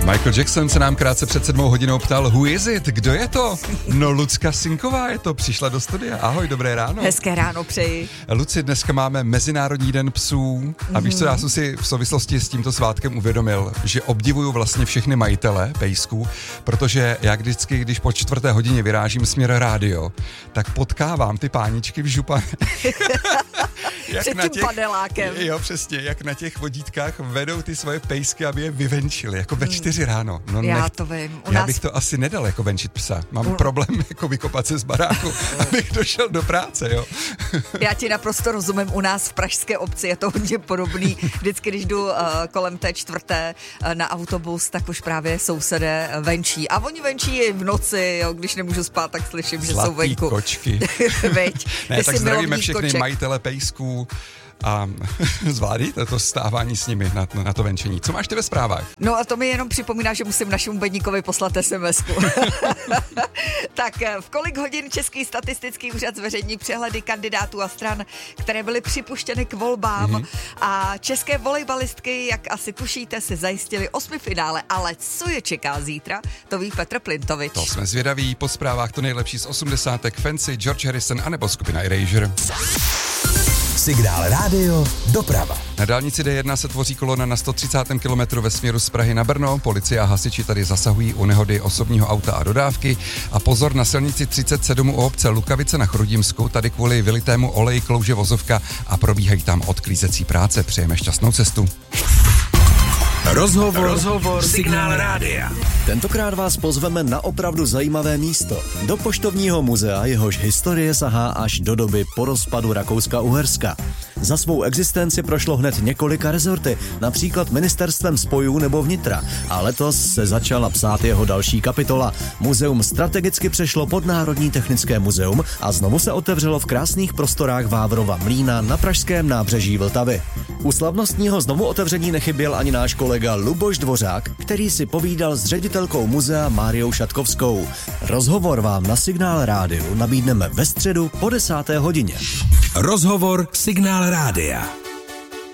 Michael Jackson se nám krátce před 7 hodinou ptal, who is it? Kdo je to? No, Lucka Sinková je to, přišla do studia. Ahoj, dobré ráno. Hezké ráno přeji. Luci, dneska máme Mezinárodní den psů a víš co, já jsem si v souvislosti s tímto svátkem uvědomil, že obdivuju vlastně všechny majitele pejsků, protože já vždycky, když po 4. hodině vyrážím směr rádio, tak potkávám ty páničky v župane. Před tím panelákem. Jo, přesně, jak na těch vodítkách vedou ty svoje pejsky, aby je vyvenčili, jako ve 4 ráno. No, já to vím. Já bych to asi nedal jako venčit psa. Mám problém jako vykopat se z baráku, abych došel do práce, jo. Já ti naprosto rozumím, u nás v pražské obci je to hodně podobný. Vždycky, když jdu kolem té 4. Na autobus, tak už právě sousedé venčí. A oni venčí i v noci, jo, když nemůžu spát, tak slyším, že jsou venku. Kočky. Veď. Ne, tak zdravíme všechny majitele pejsků a zvládíte to stávání s nimi na to venčení. Co máš ty ve zprávách? No a to mi jenom připomíná, že musím našemu bedníkovi poslat SMS-ku. Tak v kolik hodin Český statistický úřad zveřejní přehledy kandidátů a stran, které byly připuštěny k volbám a české volejbalistky, jak asi tušíte, si zajistili 8. finále, ale co je čeká zítra, to ví Petr Plintovič. To jsme zvědaví, po zprávách to nejlepší z 80. Fancy, George Harrison anebo skupina Erasure. Signál rádio, doprava. Na dálnici D1 se tvoří kolona na 130. kilometru ve směru z Prahy na Brno. Policie a hasiči tady zasahují u nehody osobního auta a dodávky. A pozor, na silnici 37 u obce Lukavice na Chrudimsku, tady kvůli vylitému oleji klouže vozovka a probíhají tam odklízecí práce. Přejeme šťastnou cestu. Rozhovor Signál rádia. Tentokrát vás pozveme na opravdu zajímavé místo. Do poštovního muzea, jehož historie sahá až do doby po rozpadu Rakouska-Uherska. Za svou existenci prošlo hned několika rezorty, například ministerstvem spojů nebo vnitra. A letos se začala psát jeho další kapitola. Muzeum strategicky přešlo pod Národní technické muzeum a znovu se otevřelo v krásných prostorách Vávrova mlýna na pražském nábřeží Vltavy. U slavnostního znovu otevření nechyběl ani náš kolega Luboš Dvořák, který si povídal s ředitelkou muzea Máriou Šatkovskou. Rozhovor vám na Signál rádiu nabídneme ve středu po 10. hodině. Rozhovor Signál rádia.